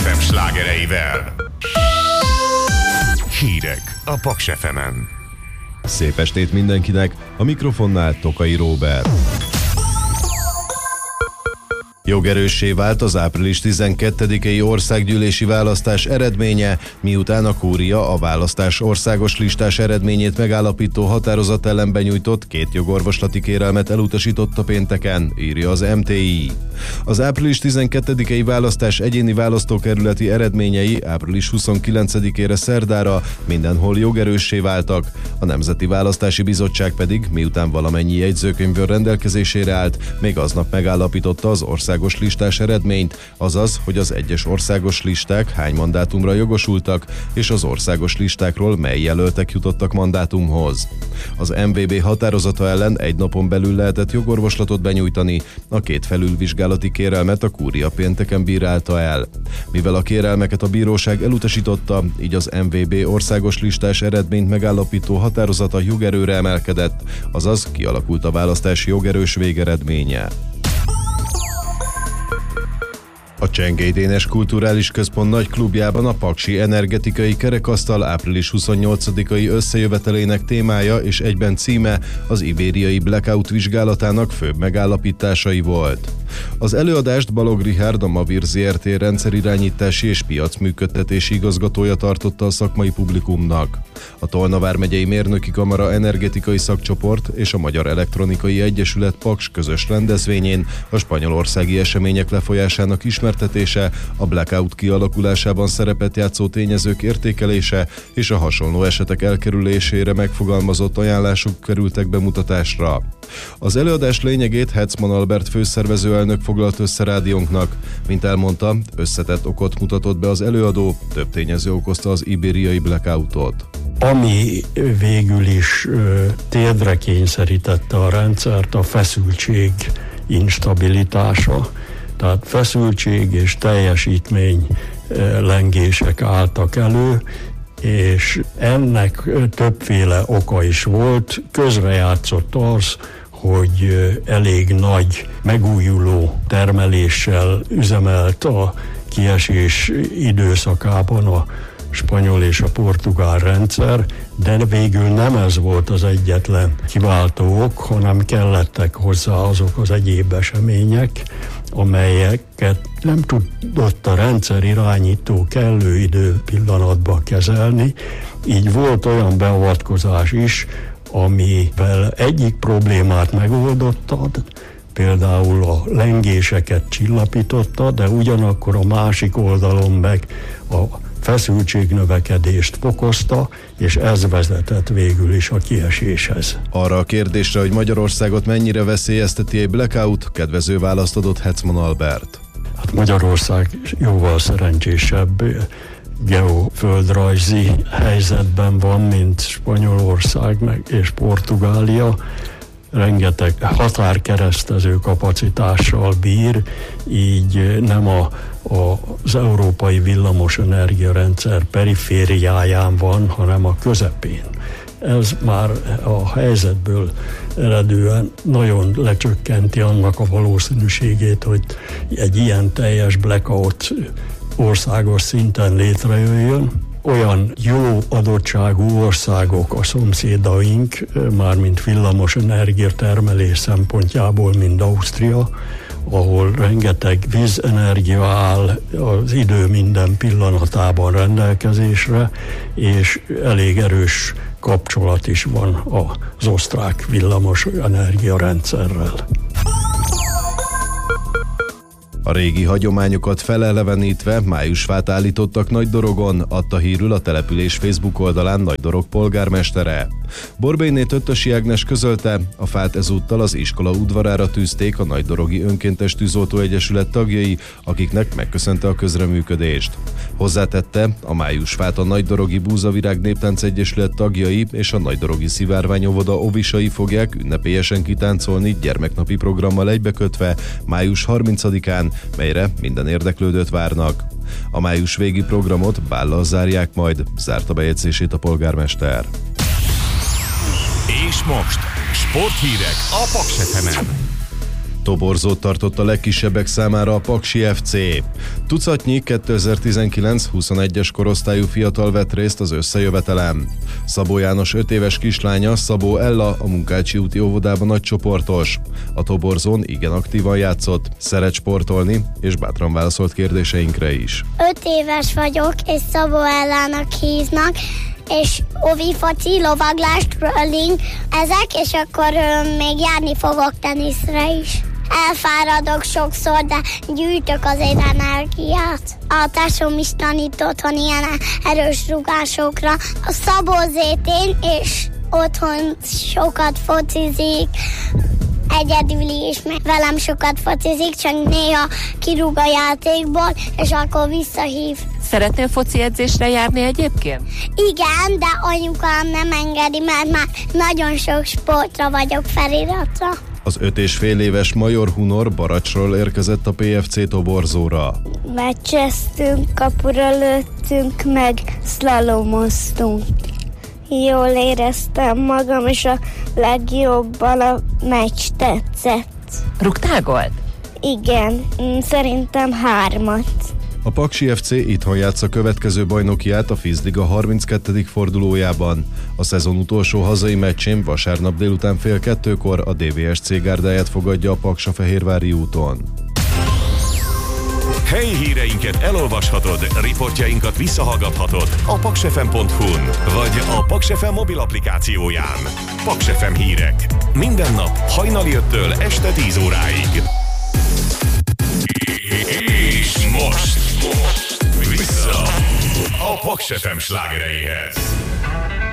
FM slágereivel. Hírek a Paks FM-en. Szép estét mindenkinek, a mikrofonnál Tokai Róbert. Jogerőssé vált az április 12-i országgyűlési választás eredménye, miután a kúria a választás országos listás eredményét megállapító határozat ellen benyújtott 2 jogorvoslati kérelmet elutasította pénteken, írja az MTI. Az április 12-i választás egyéni választókerületi eredményei április 29-ére szerdára mindenhol jogerőssé váltak, a Nemzeti Választási Bizottság pedig, miután valamennyi jegyzőkönyv rendelkezésére állt, még aznap megállapította az országos listás eredményt, azaz, hogy az egyes országos listák hány mandátumra jogosultak, és az országos listákról mely jelöltek jutottak mandátumhoz. Az MVB határozata ellen egy napon belül lehetett jogorvoslatot benyújtani, a 2 felülvizsgálati kérelmet a kúria pénteken bírálta el. Mivel a kérelmeket a bíróság elutasította, így az MVB országos listás eredményt megállapító határozata jogerőre emelkedett, azaz kialakult a választási jogerős végeredménye. A Csengei Dénes Kulturális Központ nagy klubjában a Paksi Energetikai Kerekasztal április 28-ai összejövetelének témája és egyben címe az ibériai blackout vizsgálatának főbb megállapításai volt. Az előadást Balog Richárd, a Mavir Zrt. Rendszerirányítási és piacműködtetési igazgatója tartotta a szakmai publikumnak. A Tolna vármegyei Mérnöki Kamara Energetikai Szakcsoport és a Magyar Elektronikai Egyesület Paks közös rendezvényén a spanyolországi események lefolyásának ismertetése, a blackout kialakulásában szerepet játszó tényezők értékelése és a hasonló esetek elkerülésére megfogalmazott ajánlások kerültek bemutatásra. Az előadás lényegét Hetzman Albert főszervező elnök foglalt össze rádiónknak. Mint elmondta, összetett okot mutatott be az előadó, több tényező okozta az ibériai blackoutot. Ami végül is térdre kényszerítette a rendszert, a feszültség instabilitása, tehát feszültség és teljesítmény lengések álltak elő, és ennek többféle oka is volt. Közrejátszott az, hogy elég nagy megújuló termeléssel üzemelt a kiesés időszakában a spanyol és a portugál rendszer, de végül nem ez volt az egyetlen kiváltó ok, hanem kellettek hozzá azok az egyéb események, amelyeket nem tudott a rendszer irányító kellő időpillanatban kezelni. Így volt olyan beavatkozás is, amivel egyik problémát megoldotta, például a lengéseket csillapította, de ugyanakkor a másik oldalon meg a feszültségnövekedést fokozta, és ez vezetett végül is a kieséshez. Arra a kérdésre, hogy Magyarországot mennyire veszélyezteti egy blackout, kedvező választ adott Hetzman Albert. Hát Magyarország jóval szerencsésebb geoföldrajzi helyzetben van, mint Spanyolország és Portugália. Rengeteg határkeresztező kapacitással bír, így nem az európai villamos energiarendszer perifériáján van, hanem a közepén. Ez már a helyzetből eredően nagyon lecsökkenti annak a valószínűségét, hogy egy ilyen teljes blackout országos szinten létrejöjjön. Olyan jó adottságú országok a szomszédaink, mármint villamos energiatermelés szempontjából, mint Ausztria, ahol rengeteg vízenergia áll az idő minden pillanatában rendelkezésre, és elég erős kapcsolat is van az osztrák villamos energiarendszerrel. A régi hagyományokat felelevenítve májusfát állítottak Nagydorogon, adta hírül a település Facebook oldalán Nagydorog polgármestere. Borbélyné Töttösi Ágnes közölte, a fát ezúttal az iskola udvarára tűzték a Nagydorogi Önkéntes Tűzoltó Egyesület tagjai, akiknek megköszönte a közreműködést. Hozzátette, a májusfát a Nagydorogi Búzavirág Néptánc Egyesület tagjai és a Nagydorogi Szivárványóvoda óvisai fogják ünnepélyesen kitáncolni gyermeknapi programmal egybekötve május 30-án, melyre minden érdeklődőt várnak. A május végi programot bállal zárják majd, zárta bejegyzését a polgármester. És most sporthírek a Paks FM-en. Toborzót tartott a legkisebbek számára a Paksi FC. Tucatnyi 2019-21-es korosztályú fiatal vett részt az összejövetelem. Szabó János 5 éves kislánya, Szabó Ella a Munkácsi úti óvodában nagycsoportos. A toborzón igen aktívan játszott, szeret sportolni, és bátran válaszolt kérdéseinkre is. 5 éves vagyok, és Szabó Ellának hívnak, és ovi, foci, lovaglás, trolling, ezek, és akkor még járni fogok teniszre is. Elfáradok sokszor, de gyűjtök azért energiát. A társam is tanít otthon ilyen erős rugásokra. A Szabó Zétén, és otthon sokat focizik, egyedüli is, meg velem sokat focizik, csak néha kirúg a játékból, és akkor visszahív. Szeretnél foci edzésre járni egyébként? Igen, de anyukám nem engedi, mert már nagyon sok sportra vagyok feliratra. Az 5,5 éves Major Hunor Baracsról érkezett a PFC toborzóra. Meccseztünk, kapura lőttünk, meg szlalomoztunk. Jól éreztem magam, és a legjobban a meccs tetszett. Rúgtál gólt? Igen, szerintem 3. A Paksi FC itthon játsza következő bajnokiát a Fizliga 32. fordulójában. A szezon utolsó hazai meccsén vasárnap délután 1:30-kor a DVSC gárdáját fogadja a Paksa-Fehérvári úton. Helyi híreinket elolvashatod, riportjainkat visszahallgathatod a paksfm.hu-n, vagy a Paks FM mobil applikációján. Paks FM hírek. Minden nap hajnali 5-től este 10 óráig. És most vissza a Paks FM slágereihez.